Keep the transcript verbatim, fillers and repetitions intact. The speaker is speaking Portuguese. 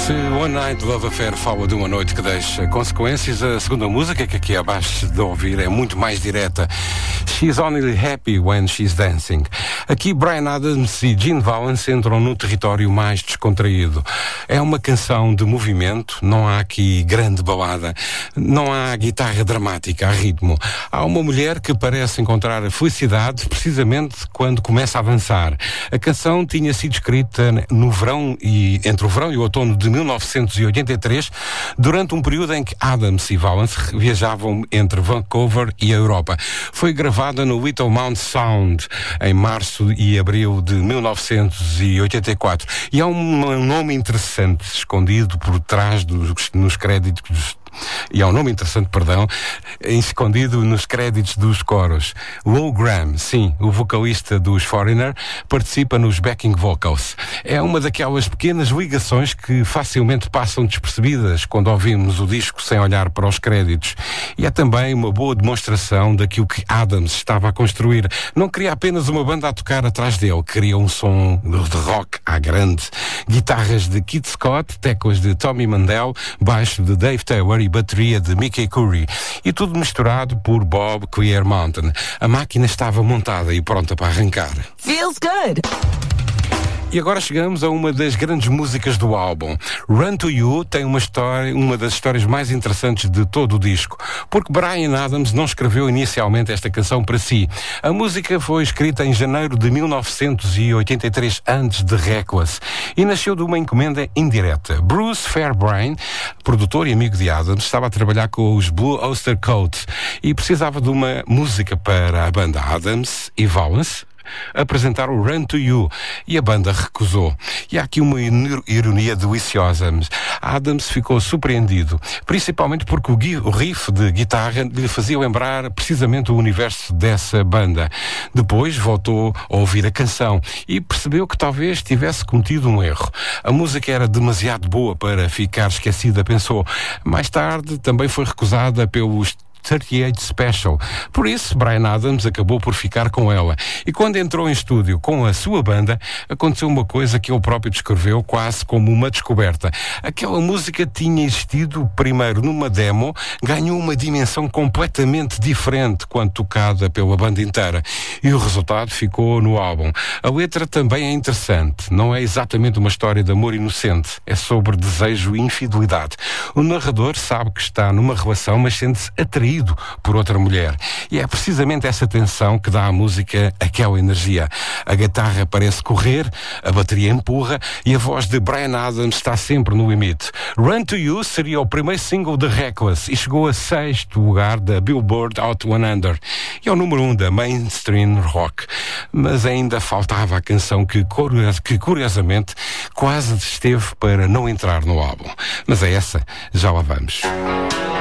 Se One Night Love Affair fala de uma noite que deixa consequências, a segunda música, que aqui abaixo de ouvir, é muito mais direta. She's only happy when she's dancing. Aqui Bryan Adams e Gene Valance entram no território mais descontraído. É uma canção de movimento, não há aqui grande balada, não há guitarra dramática a ritmo. Há uma mulher que parece encontrar a felicidade precisamente quando começa a dançar. A canção tinha sido escrita no verão e entre o verão e o outono de mil novecentos e oitenta e três, durante um período em que Adams e Valance viajavam entre Vancouver e a Europa. Foi gravada no Little Mount Sound em março e abril de mil novecentos e oitenta e quatro. E há um nome interessante escondido por trás dos nos créditos. E há um nome interessante, perdão, escondido nos créditos dos coros. Lou Gramm, sim, o vocalista dos Foreigner, participa nos backing vocals. É uma daquelas pequenas ligações que facilmente passam despercebidas quando ouvimos o disco sem olhar para os créditos. E é também uma boa demonstração daquilo que Adams estava a construir. Não queria apenas uma banda a tocar atrás dele, queria um som de rock à grande. Guitarras de Keith Scott, teclas de Tommy Mandel, baixo de Dave Taylor e bateria de Mickey Curry, e tudo misturado por Bob Clearmountain. A máquina estava montada e pronta para arrancar. Feels good. E agora chegamos a uma das grandes músicas do álbum. Run to You tem uma história, uma das histórias mais interessantes de todo o disco, porque Bryan Adams não escreveu inicialmente esta canção para si. A música foi escrita em janeiro de mil novecentos e oitenta e três, antes de Reckless, e nasceu de uma encomenda indireta. Bruce Fairbairn, produtor e amigo de Adams, estava a trabalhar com os Blue Oyster Cult e precisava de uma música para a banda. Adams e Valance apresentaram o Run to You e a banda recusou. E há aqui uma ironia deliciosa. Adams ficou surpreendido, principalmente porque o riff de guitarra lhe fazia lembrar precisamente o universo dessa banda. Depois voltou a ouvir a canção e percebeu que talvez tivesse cometido um erro. A música era demasiado boa para ficar esquecida, pensou. Mais tarde também foi recusada pelos trinta e oito Special. Por isso, Bryan Adams acabou por ficar com ela. E quando entrou em estúdio com a sua banda, aconteceu uma coisa que ele próprio descreveu quase como uma descoberta. Aquela música tinha existido primeiro numa demo, ganhou uma dimensão completamente diferente quando tocada pela banda inteira. E o resultado ficou no álbum. A letra também é interessante. Não é exatamente uma história de amor inocente. É sobre desejo e infidelidade. O narrador sabe que está numa relação, mas sente-se atraído por outra mulher. E é precisamente essa tensão que dá à música aquela energia. A guitarra parece correr, a bateria empurra e a voz de Bryan Adams está sempre no limite. Run to You seria o primeiro single de Reckless e chegou a sexto lugar da Billboard Hot cem e ao número um da Mainstream Rock. Mas ainda faltava a canção que, que curiosamente quase esteve para não entrar no álbum. Mas é essa, já lá vamos.